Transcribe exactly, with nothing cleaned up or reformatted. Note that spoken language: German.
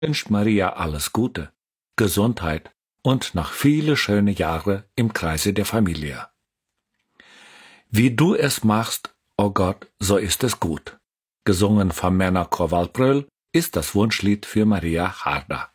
wünscht Maria alles Gute, Gesundheit und noch viele schöne Jahre im Kreise der Familie. Wie du es machst, o Gott, so ist es gut. Gesungen von Männer Kowalbröl ist das Wunschlied für Maria Harder.